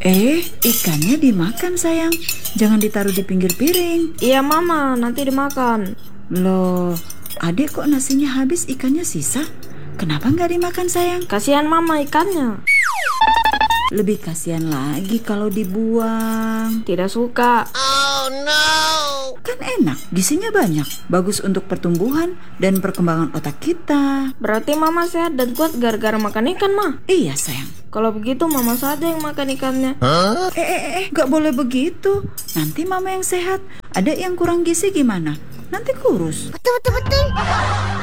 Ikannya dimakan sayang. Jangan ditaruh di pinggir piring. Iya mama, nanti dimakan. Loh, adik kok nasinya habis ikannya sisa? Kenapa nggak dimakan sayang? Kasihan mama ikannya. Lebih kasihan lagi kalau dibuang. Tidak suka. Oh no. Kan enak, gizinya banyak. Bagus untuk pertumbuhan dan perkembangan otak kita. Berarti mama sehat dan kuat gara-gara makan ikan mah. Iya sayang. Kalau begitu mama saja yang makan ikannya. Gak boleh begitu. Nanti mama yang sehat. Ada yang kurang gizi gimana? Nanti kurus. Betul.